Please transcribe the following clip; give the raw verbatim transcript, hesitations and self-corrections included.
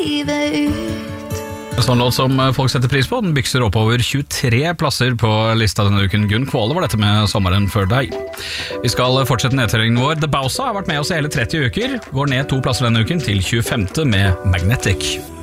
livet ut. Sånn låt som folk setter pris på, den bykser oppover tjuetre plasser på lista denne uken. Gunn Kvåle var dette med Sommeren før deg. Vi skal fortsette nedtellingen vår. The Bowser har vært med oss i hele tretti uker, går ned to plasser denne uken til tjuefemte med Magnetic.